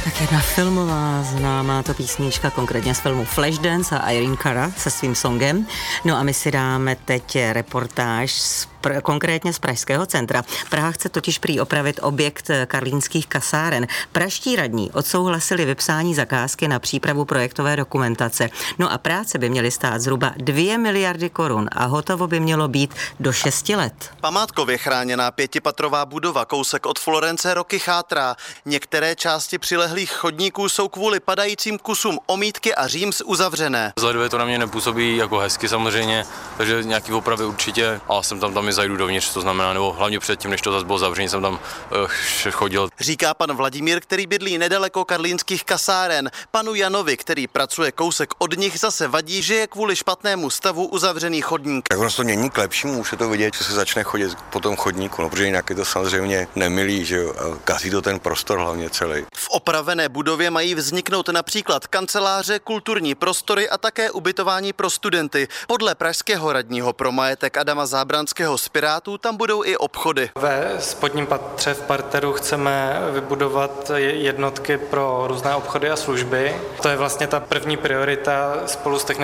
Tak jedna filmová známá to písnička, konkrétně z filmu Flashdance a Irene Cara se svým songem. No a my si dáme teď reportáž konkrétně z Pražského centra. Praha chce totiž prý opravit objekt karlínských kasáren. Pražští radní odsouhlasili vypsání zakázky na přípravu projektové dokumentace. No a práce by měly stát zhruba 2 miliardy korun a hotovo by mělo být do 6 let. Památkově chráněná 5patrová budova kousek od Florence roky chátrá. Některé části přilehlých chodníků jsou kvůli padajícím kusům omítky a říms uzavřené. Vzhledově to na mě nepůsobí jako hezky samozřejmě, takže nějaký opravy určitě, ale jsem tam i zajdu dovnitř, to znamená, nebo hlavně předtím, než to zase bylo zavření, jsem tam chodil. Říká pan Vladimír, který bydlí nedaleko karlínských kasáren. Panu Janovi, který pracuje kousek od nich, zase vadí, že je kvůli špatnému stavu uzavřený chodník. Tak ono to není k lepšímu, už je to vidět, že se začne chodit po tom chodníku, no, protože jinak je to samozřejmě nemilý, že jo, a kazí to ten prostor hlavně celý. V opravené budově mají vzniknout například kanceláře, kulturní prostory a také ubytování pro studenty. Podle pražského radního pro majetek Adama Zábranského z Pirátů tam budou i obchody. Ve spodním patře v parteru chceme vybudovat jednotky pro různé obchody a služby. To je vlastně ta první priorita spolu s technickou